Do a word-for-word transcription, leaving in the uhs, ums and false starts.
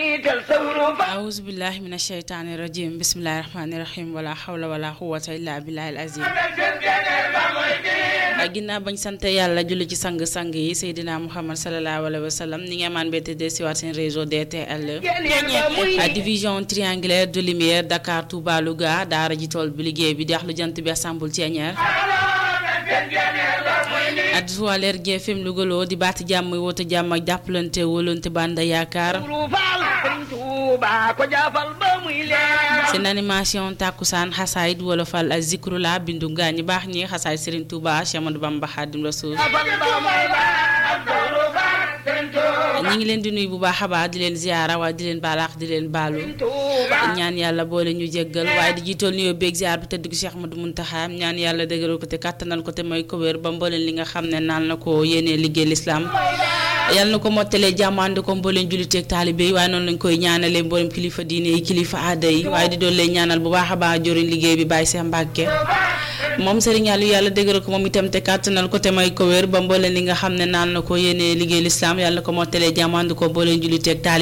أعوذ بالله من الشيطان الرجيم بسم الله الرحمن الرحيم ولا حول ولا قوة إلا بالله العظيم ginnaaw bañ sant yàlla julli ci sang-sang yi Seydina Muhammad sallallahu alayhi wa sallam ni nga amaan bette de si waat seen réseau D T L division triangulaire de lumière Dakar Touba Louga daara ji tool bi liggéey bi di wax lu jant bi assemble Thiéniere adduwaa leer G F M Louga loo di baati jàmm woote jàmm ak jàppalante wóolante banda yaakaar seen animation takkusaan xasaayid wolofal ak zikrula bindu gaa ñi baax ñi xasaay Serigne Touba Cheikh Ahmadou Bamba Khadim Rassoul ñi ngi leen di nuyu bu baax a baax di leen ziara waaye di leen baalaax di leen baalu ñaan yàlla boole ñu jéggal waaye di jiitool nuyoo beeg ziar bi tëdd gi Cheikh Ahmadou Muntaxa ñaan yàlla dëgëral ko te kàttanal ko te mooy ko wér ba mbooleen li nga xam ne naan na ko yéenee liggéey l'islam yàlla na ko mottalee jàmmande ko mbooleen julliteeg taalibe yi waaye noonu lañ koy ñaanalee mboolem kilifa diine yi kilifa aada yi waaye di doon leen ñaanal bu baax a baax joriñ liggéey bi Baye Cheikh Mbacke moom Serigne Aliou yàlla dëgëral ko moom itam te kàttanal ko te may ko wér ba mbooleen li nga xam ne naan na ko yéenee liggéey l'islam yàlla na ko mottalee jàmmande ko mbooleen julliteeg taalibe